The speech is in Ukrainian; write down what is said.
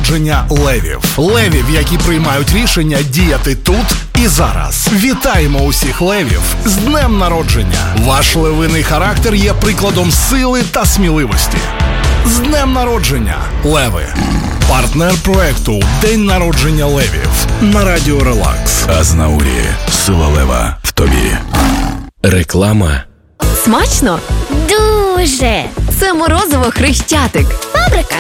народження левів. Левів, які приймають рішення діяти тут і зараз. Вітаємо усіх левів з днем народження. Ваш левиний характер є прикладом сили та сміливості. З днем народження, леви! Партнер проекту «День народження левів» на Радіо Релакс. Азнаурі. Сила лева в тобі. Реклама. Смачно? Дуже! Це морозиво Хрещатик. Фабрика